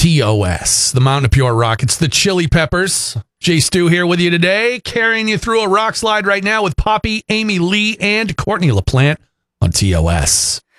TOS, the Mountain of Pure Rock. It's the Chili Peppers. Jay Stu here with you today, carrying you through a rock slide right now with Poppy, Amy Lee, and Courtney LaPlante on TOS.